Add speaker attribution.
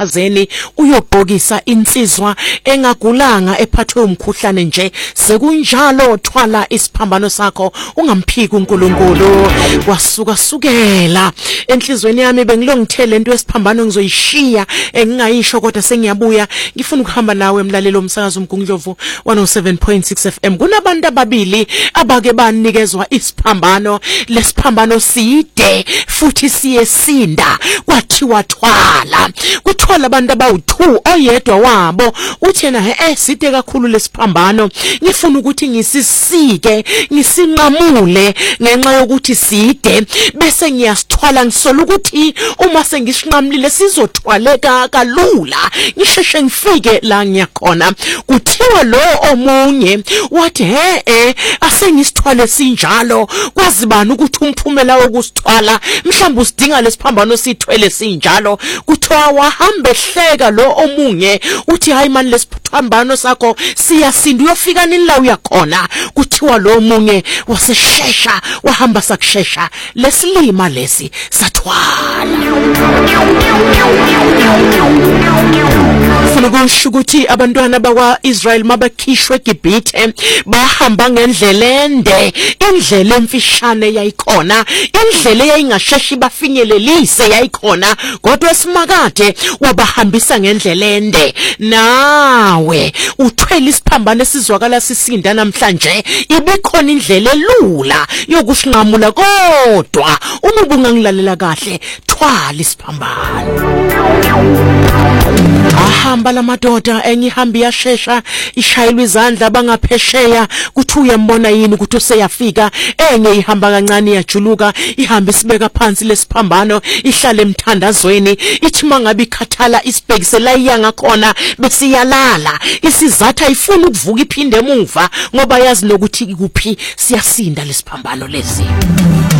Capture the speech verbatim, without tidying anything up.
Speaker 1: eMakhazeni uyobhokisa insizwa engagulanga ephathwe umkhuhlane nje sekunjalo thwala isiphambano sakho ungamphiki uNkulunkulu wasuka sukela enhlizweni yami bengilongithele into esiphambano ngizoyishiya engingayisho kodwa sengiyabuya ngifuna ukuhamba nawe emlalelo umsakazo uMgungundlovu one oh seven point six F M kunabantu ababili abake banikezwa isiphambano lesiphambano side futhi siyesinda kwathiwa thwala kuthwala abantu abawu-two oyedwa wabo uthi yena eh side kakhulu lesiphambano ngifuna ukuthi ngisisike ngisinqamule ngenxa yokuthi side bese ngiyasithwala ngisola ukuthi uma sengisinqamulile sizothwaleka kalula ngisheshe ngifike la ngiyakhona kuthiwa lo omunye wathi he eh asengisithwale sinjalo kwazi bani ukuthi umphumela wokusithwala mhlawumbe usidinga lesiphambano sithwele sinjalo kuthiwa wahamba ehleka lo omunye uthi hayi mani lesiphambano sakho siyasinda uyofika nini la uyakhona kuthiwa lo omunye waseshesha wahamba sakushesha lesilima lesi sathwala funa kusho ukuthi abantwana bakwa-Israel mabakhishwe eGibhithe bahamba ngendlela ende indlela emfishane yayikhona indlela eyayingasheshi bafinyelelise yayikhona kodwa esimakade wabahambisa ngendlela ende nawe uthwele isiphambano esizwakala sisinda namhlanje ibikhona indlela elula yokusinqamula kodwa uma ubungangilalela kahle thwala isiphambano ahamba lamadoda engihamba yashesha ishayelwe izandla bangaphesheya kuthi uyambona yini ukuthi useyafika enye ihamba kancane yajuluka ihamba isibeka phansi lesiphambano ihlale emthandazweni ithi mangabe ikhathala isibhekise la iyanga khona bese iyalala isizatha ifuna ukuvuka iphinde emuva ngoba yazi nokuthi kuphi siyasinda lesiphambano lesi